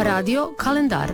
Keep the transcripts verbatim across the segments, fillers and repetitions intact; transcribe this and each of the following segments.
Radio kalendar.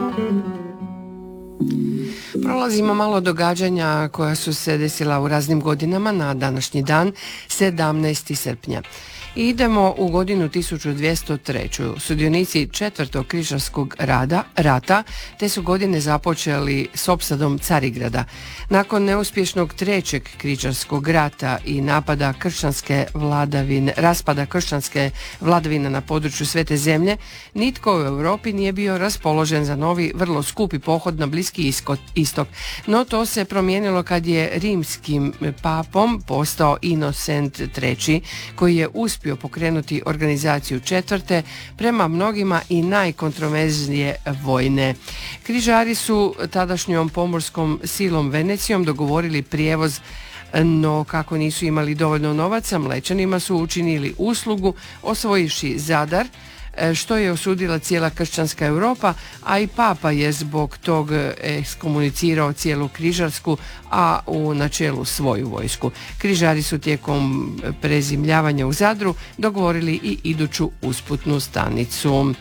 Prolazimo malo događanja koja su se desila u raznim godinama na današnji dan, sedamnaesti srpnja. I idemo u godinu tisuću dvjesto tri. Sudionici četvrtog križarskog rada, rata te su godine započeli s opsadom Carigrada. Nakon neuspješnog trećeg križarskog rata i napada kršćanske vladavine, raspada kršćanske vladavine na području Svete zemlje, nitko u Europi nije bio raspoložen za novi, vrlo skupi pohod na Bliski istok. No to se promijenilo kad je rimskim papom postao Inocent treći, koji je uspio uspio pokrenuti organizaciju četvrte, prema mnogima i najkontroverznije vojne. Križari su tadašnjom pomorskom silom Venecijom dogovorili prijevoz, no kako nisu imali dovoljno novaca, Mlečanima su učinili uslugu osvojivši Zadar, što je osudila cijela kršćanska Europa, a i Papa je zbog tog ekskomunicirao cijelu križarsku, a u načelu svoju vojsku. Križari su tijekom prezimljavanja u Zadru dogovorili i iduću usputnu stanicu.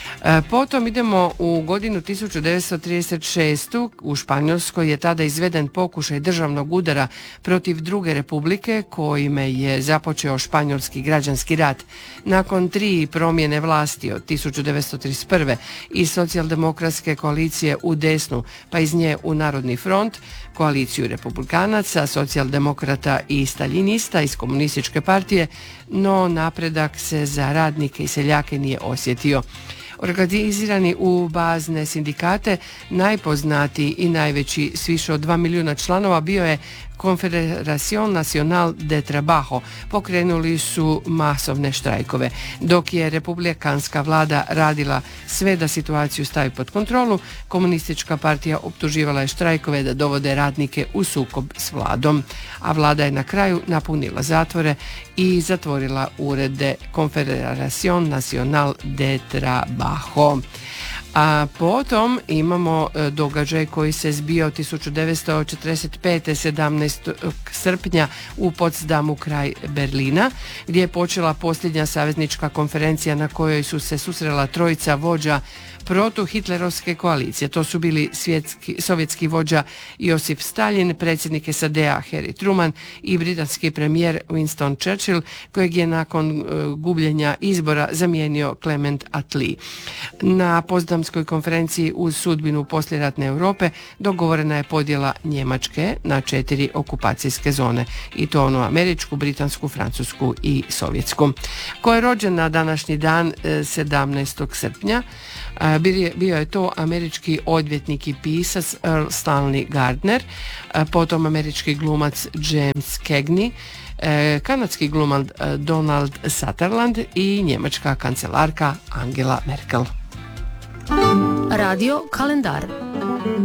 Potom idemo u godinu tisuću devetsto trideset šeste. U Španjolskoj je tada izveden pokušaj državnog udara protiv druge republike kojime je započeo španjolski građanski rat. Nakon tri promjene vlasti od tisuću devetsto trideset prve i socijaldemokratske koalicije u desnu, pa iz nje u Narodni front, koaliciju republikanaca, socijaldemokrata i staljinista iz komunističke partije, no napredak se za radnike i seljake nije osjetio. Organizirani u bazne sindikate, najpoznatiji i najveći s više od dva milijuna članova bio je Confederación Nacional de Trabajo. Pokrenuli su masovne štrajkove. Dok je republikanska vlada radila sve da situaciju stavi pod kontrolu, komunistička partija optuživala je štrajkove da dovode radnike u sukob s vladom, a vlada je na kraju napunila zatvore i zatvorila urede Confederación Nacional de Trabajo. A potom imamo događaj koji se zbio tisuću devetsto četrdeset pete. sedamnaestog srpnja u Potsdamu kraj Berlina, gdje je počela posljednja saveznička konferencija na kojoj su se susrela trojica vođa protuhitlerovske koalicije. To su bili svjetski, sovjetski vođa Josip Stalin, predsjednik S A D-a Harry Truman i britanski premijer Winston Churchill, kojeg je nakon uh, gubljenja izbora zamijenio Clement Attlee. Na Potsdamskoj konferenciji uz sudbinu poslijeratne Europe dogovorena je podjela Njemačke na četiri okupacijske zone, i to onu američku, britansku, francusku i sovjetsku. Ko je rođen na današnji dan sedamnaestog srpnja, bio je to američki odvjetnik i pisac Earl Stanley Gardner, potom američki glumac James Cagney, kanadski glumac Donald Sutherland i njemačka kancelarka Angela Merkel. Radio kalendar.